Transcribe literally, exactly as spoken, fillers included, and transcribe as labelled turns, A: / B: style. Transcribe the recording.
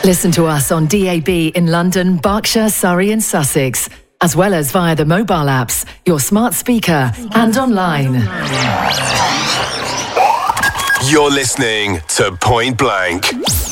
A: Listen to us on D A B in London, Berkshire, Surrey and Sussex, as well as via the mobile apps, your smart speaker and online.
B: You're listening to Point Blank.